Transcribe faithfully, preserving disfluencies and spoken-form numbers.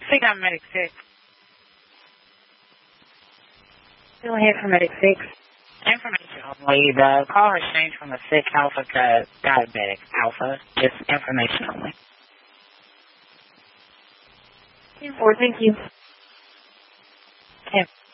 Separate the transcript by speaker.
Speaker 1: Think I'm Medic six.
Speaker 2: Go ahead for Medic six.
Speaker 1: Information only. The call has changed from a sick alpha to diabetic alpha. Just information only.
Speaker 2: ten four, thank you.
Speaker 1: ten